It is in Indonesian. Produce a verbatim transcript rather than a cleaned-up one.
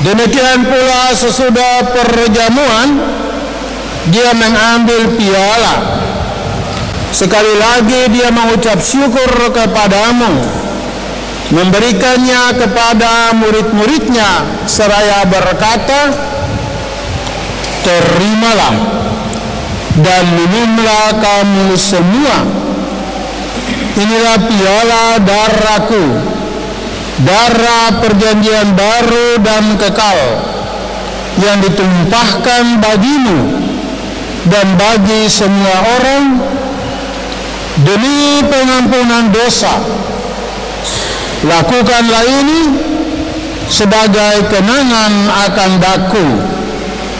Demikian pula sesudah perjamuan, dia mengambil piala. Sekali lagi dia mengucap syukur kepadamu, memberikannya kepada murid-muridnya seraya berkata, terimalah dan minumlah kamu semua. Inilah piala darahku, darah perjanjian baru dan kekal, yang ditumpahkan bagimu dan bagi semua orang demi pengampunan dosa. Lakukanlah ini sebagai kenangan akan daku.